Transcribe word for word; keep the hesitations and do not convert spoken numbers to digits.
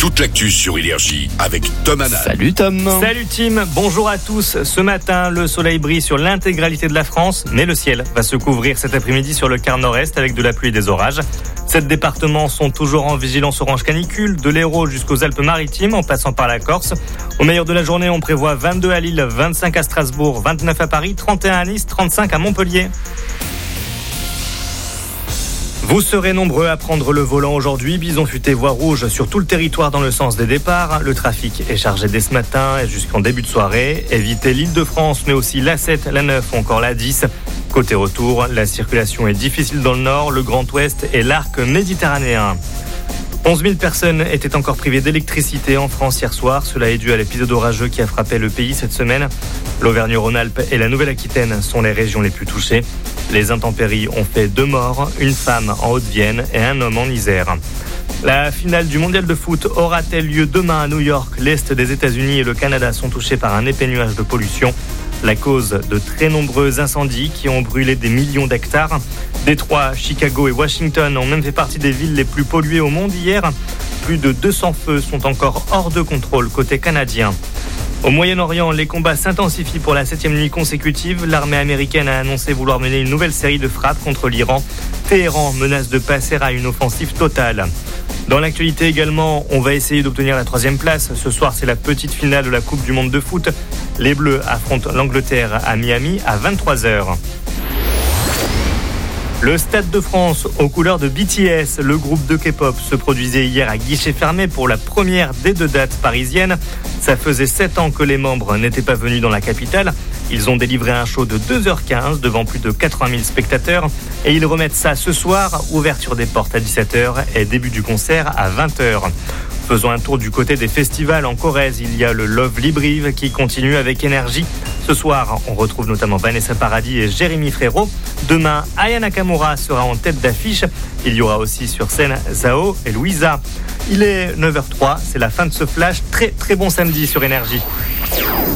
toute l'actu sur Énergie avec Tom Hannan. Salut Tom. Salut Tim, bonjour à tous. Ce matin, le soleil brille sur l'intégralité de la France, mais le ciel va se couvrir cet après-midi sur le quart nord-est avec de la pluie et des orages. Sept départements sont toujours en vigilance orange canicule, de l'Hérault jusqu'aux Alpes-Maritimes en passant par la Corse. Au meilleur de la journée, on prévoit vingt-deux à Lille, vingt-cinq à Strasbourg, vingt-neuf à Paris, trente et un à Nice, trente-cinq à Montpellier. Vous serez nombreux à prendre le volant aujourd'hui. Bison futé voie rouge sur tout le territoire dans le sens des départs. Le trafic est chargé dès ce matin et jusqu'en début de soirée. Évitez l'Île-de-France, mais aussi l'A sept, l'A neuf ou encore l'A dix. Côté retour, la circulation est difficile dans le nord, le Grand Ouest et l'arc méditerranéen. onze mille personnes étaient encore privées d'électricité en France hier soir. Cela est dû à l'épisode orageux qui a frappé le pays cette semaine. L'Auvergne-Rhône-Alpes et la Nouvelle-Aquitaine sont les régions les plus touchées. Les intempéries ont fait deux morts, une femme en Haute-Vienne et un homme en Isère. La finale du mondial de foot aura-t-elle lieu demain à New York? L'Est des États-Unis et le Canada sont touchés par un épais nuage de pollution. La cause de très nombreux incendies qui ont brûlé des millions d'hectares. Détroit, Chicago et Washington ont même fait partie des villes les plus polluées au monde hier. Plus de deux cents feux sont encore hors de contrôle côté canadien. Au Moyen-Orient, les combats s'intensifient pour la septième nuit consécutive. L'armée américaine a annoncé vouloir mener une nouvelle série de frappes contre l'Iran. Téhéran menace de passer à une offensive totale. Dans l'actualité également, on va essayer d'obtenir la troisième place. Ce soir, c'est la petite finale de la Coupe du Monde de foot. Les Bleus affrontent l'Angleterre à Miami à vingt-trois heures. Le Stade de France aux couleurs de B T S, le groupe de K-pop, se produisait hier à guichet fermé pour la première des deux dates parisiennes. Ça faisait sept ans que les membres n'étaient pas venus dans la capitale. Ils ont délivré un show de deux heures quinze devant plus de quatre-vingt mille spectateurs. Et ils remettent ça ce soir, ouverture des portes à dix-sept heures et début du concert à vingt heures. Faisons un tour du côté des festivals en Corrèze. Il y a le Love Librive qui continue avec énergie. Ce soir, on retrouve notamment Vanessa Paradis et Jérémy Frérot. Demain, Aya Nakamura sera en tête d'affiche. Il y aura aussi sur scène Zao et Louisa. Il est neuf heures zéro trois, c'est la fin de ce flash. Très très bon samedi sur Énergie.